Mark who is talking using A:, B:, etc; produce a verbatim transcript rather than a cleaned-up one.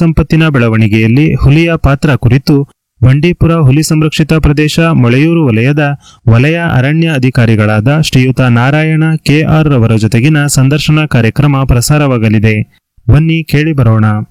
A: ಸಂಪತ್ತಿನ ಬೆಳವಣಿಗೆಯಲ್ಲಿ ಹುಲಿಯ ಪಾತ್ರ ಕುರಿತು ಬಂಡೀಪುರ ಹುಲಿ ಸಂರಕ್ಷಿತ ಪ್ರದೇಶ ಮೊಳೆಯೂರು ವಲಯದ ವಲಯ ಅರಣ್ಯ ಅಧಿಕಾರಿಗಳಾದ ಶ್ರೀಯುತ ನಾರಾಯಣ ಕೆಆರ್ ರವರ ಜೊತೆಗಿನ ಸಂದರ್ಶನ ಕಾರ್ಯಕ್ರಮ ಪ್ರಸಾರವಾಗಲಿದೆ. ಬನ್ನಿ ಕೇಳಿ ಬರೋಣ.